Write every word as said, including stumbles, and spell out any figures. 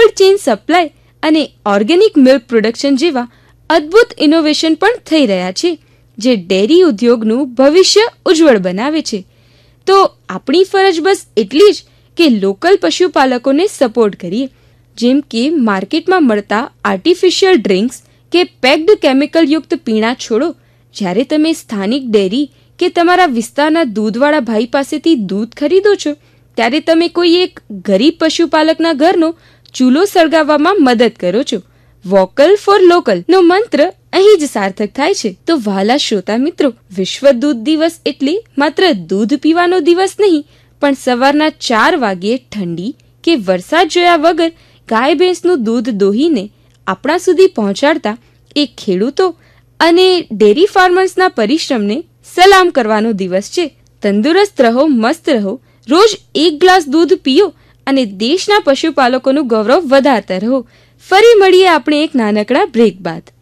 Cold chain supply અને organic milk production જેવા અદ્ભુત ઇનોવેશન પણ થઈ રહ્યા છે, જે ડેરી ઉદ્યોગનું ભવિષ્ય ઉજ્જવળ બનાવે છે. તો આપણી ફરજ બસ એટલી જ કે લોકલ પશુપાલકોને સપોર્ટ કરીએ, જેમ કે માર્કેટમાં મળતા આર્ટિફિશિયલ ડ્રિંક્સ કે પેક્ડ કેમિકલયુક્ત પીણા છોડો. જ્યારે તમે સ્થાનિક ડેરી કે તમારા વિસ્તારના દૂધવાળા ભાઈ પાસેથી દૂધ ખરીદો છો, ત્યારે તમે કોઈ એક ગરીબ પશુપાલકના ઘરનો ચૂલો સળગાવવામાં મદદ કરો છો. વોકલ ફોર લોકલ નો મંત્ર અહીં જ સાર્થક થાય છે. તો વહાલા શ્રોતા મિત્રો, વિશ્વ દૂધ દિવસ એટલે માત્ર દૂધ પીવાનો દિવસ નહીં, પણ સવારના ચાર વાગ્યે ઠંડી કે વરસાદ જોયા વગર ગાય ભેંસનું દૂધ દોહીને આપણા સુધી પહોંચાડતા એ ખેડૂતો અને ડેરી ફાર્મર્સના પરિશ્રમને સલામ કરવાનો દિવસ છે. તંદુરસ્ત રહો, મસ્ત રહો, રોજ એક ગ્લાસ દૂધ પીઓ અને દેશના પશુપાલકોનું ગૌરવ વધારતા રહો. ફરી મળીએ આપણે એક નાનકડા બ્રેક બાદ.